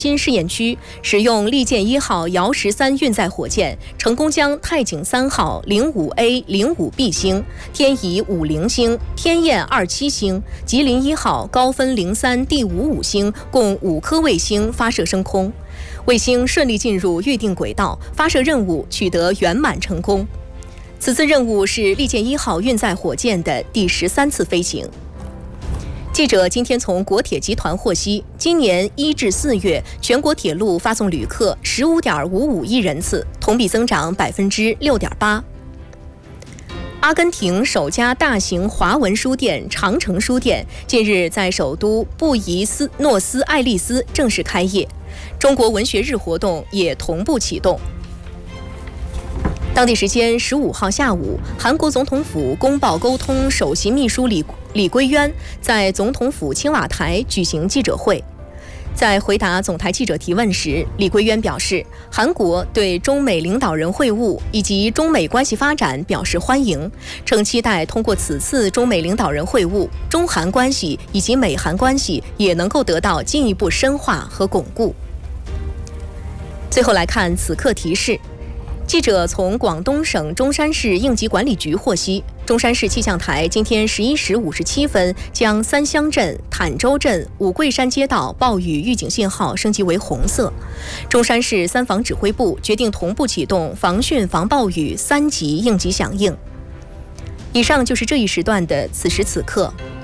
新试验区使用利剑1号遥13运载火箭，成功将太井3号05A、05B 星、天仪50星、天雁27星、吉林1号高分03第55星共5颗卫星发射升空，卫星顺利进入预定轨道，发射任务取得圆满成功。此次任务是利剑1号运载火箭的第13次飞行。记者今天从国铁集团获悉，今年1至4月，全国铁路发送旅客15.55亿人次，同比增长6.8%。阿根廷首家大型华文书店长城书店近日在首都布宜诺斯艾利斯正式开业，中国文学日活动也同步启动。当地时间15号下午，韩国总统府公报沟通首席秘书李圭渊在总统府青瓦台举行记者会。在回答总台记者提问时，李圭渊表示，韩国对中美领导人会晤以及中美关系发展表示欢迎，称期待通过此次中美领导人会晤，中韩关系以及美韩关系也能够得到进一步深化和巩固。最后来看此刻提示。记者从广东省中山市应急管理局获悉，中山市气象台今天11时57分将三乡镇、坦洲镇、五桂山街道暴雨预警信号升级为红色。中山市三防指挥部决定同步启动防汛防暴雨3级应急响应。以上就是这一时段的此时此刻。